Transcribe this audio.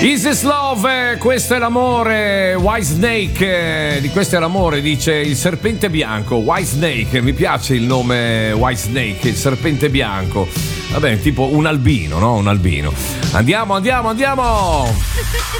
Is this love? Questo è l'amore. White Snake, di questo è l'amore, dice il serpente bianco. White Snake, mi piace il nome White Snake, il serpente bianco. Vabbè, tipo un albino, no? Un albino. Andiamo.